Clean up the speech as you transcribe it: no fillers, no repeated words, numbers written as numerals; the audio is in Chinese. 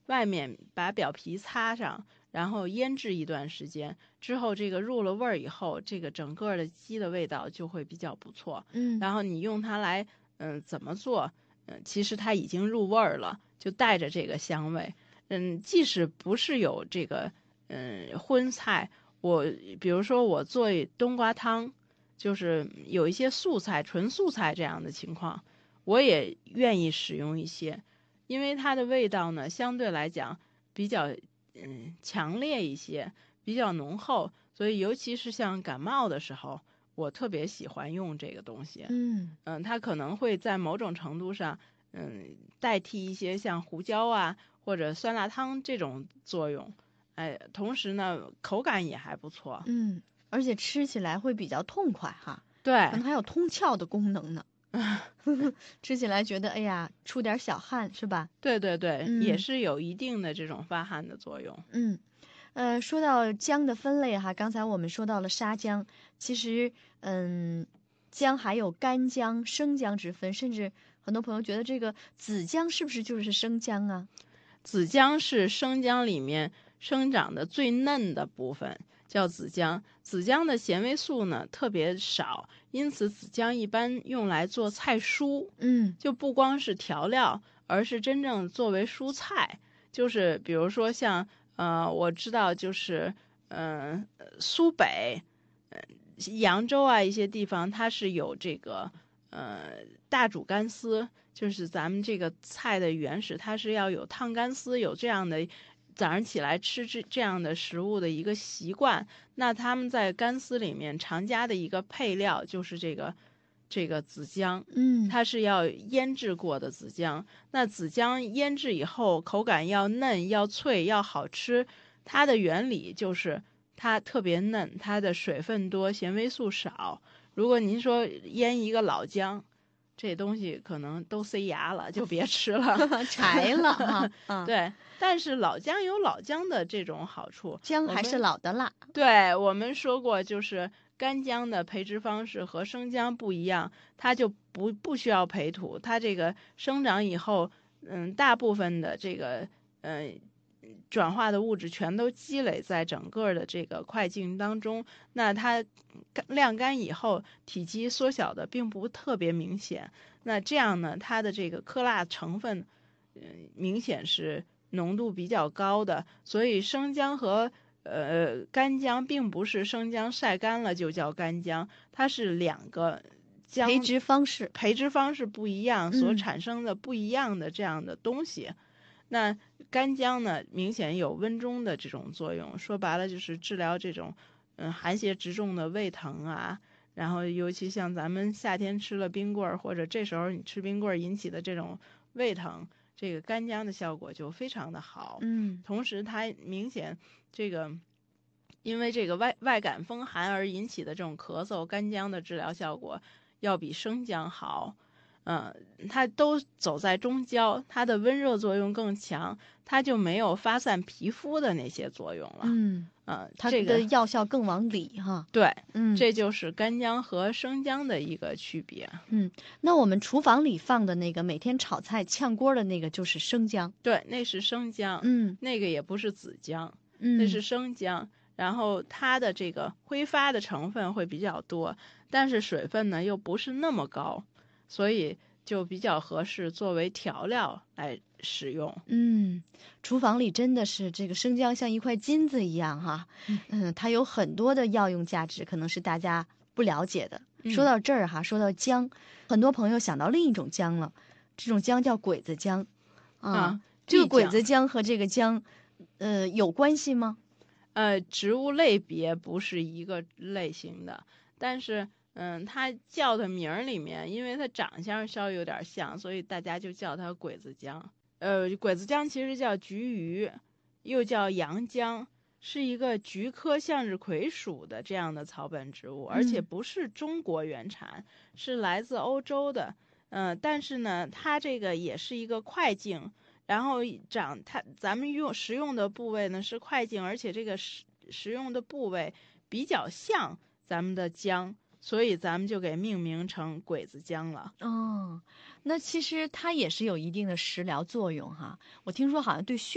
外面把表皮擦上，然后腌制一段时间之后，这个入了味儿以后，这个整个的鸡的味道就会比较不错。然后你用它来怎么做？其实它已经入味儿了，就带着这个香味。即使不是有这个荤菜，比如说我做冬瓜汤，就是有一些素菜、纯素菜这样的情况，我也愿意使用一些，因为它的味道呢相对来讲比较强烈一些，比较浓厚，所以尤其是像感冒的时候，我特别喜欢用这个东西。它可能会在某种程度上代替一些像胡椒啊或者酸辣汤这种作用。同时呢口感也还不错。 而且吃起来会比较痛快哈。 对， 可能还有通窍的功能呢。吃起来觉得哎呀出点小汗是吧？ 对对对，也是有一定的这种发汗的作用。 说到姜的分类哈，刚才我们说到了沙姜，其实姜还有干姜、生姜之分，甚至很多朋友觉得这个紫姜是不是就是生姜啊？ 紫姜是生姜里面生长的最嫩的部分，叫紫姜。紫姜的纤维素呢特别少，因此紫姜一般用来做菜蔬。就不光是调料，而是真正作为蔬菜。就是比如说像我知道就是苏北扬州啊一些地方它是有这个大煮干丝，就是咱们这个菜的原始，它是要有烫干丝，有这样的早上起来吃这样的食物的一个习惯。那他们在干丝里面常加的一个配料就是这个紫姜。它是要腌制过的紫姜。那紫姜腌制以后口感要嫩要脆要好吃，它的原理就是它特别嫩，它的水分多，纤维素少。如果您说腌一个老姜，这东西可能都塞牙了，就别吃了， 柴了哈。 对，但是老姜有老姜的这种好处， 姜还是老的辣。 对，我们说过，就是干姜的培植方式和生姜不一样，它就不需要培土，它这个生长以后，大部分的这个转化的物质全都积累在整个的这个块茎当中，那它晾干以后体积缩小的并不特别明显。那这样呢，它的这个克辣成分明显是浓度比较高的。所以生姜和干姜并不是生姜晒干了就叫干姜，它是两个姜培植方式不一样，所产生的不一样的这样的东西。那干姜呢，明显有温中的这种作用，说白了就是治疗这种寒邪直中的胃疼啊。然后尤其像咱们夏天吃了冰棍儿，或者这时候你吃冰棍儿引起的这种胃疼，这个干姜的效果就非常的好。同时它明显这个因为这个外感风寒而引起的这种咳嗽，干姜的治疗效果要比生姜好。它都走在中焦，它的温热作用更强，它就没有发散皮肤的那些作用了。 它的药效更往里哈。 对，这就是干姜和生姜的一个区别。 那我们厨房里放的那个每天炒菜炝锅的那个就是生姜。 对，那是生姜。那个也不是紫姜，那是生姜。然后它的这个挥发的成分会比较多，但是水分呢又不是那么高，所以就比较合适作为调料来使用。 厨房里真的是这个生姜像一块金子一样哈。它有很多的药用价值，可能是大家不了解的。说到这儿哈，说到姜，很多朋友想到另一种姜了，这种姜叫鬼子姜这个鬼子姜和这个姜有关系吗？ 植物类别不是一个类型的，但是它叫的名儿里面，因为它长相稍微有点像，所以大家就叫它鬼子姜。鬼子姜其实叫菊鱼，又叫洋姜，是一个菊科向日葵属的这样的草本植物，而且不是中国原产，是来自欧洲的。但是呢，它这个也是一个块茎。然后咱们食用的部位呢是块茎，而且这个食用的部位比较像咱们的姜，所以咱们就给命名成鬼子姜了。 那其实它也是有一定的食疗作用哈。我听说好像对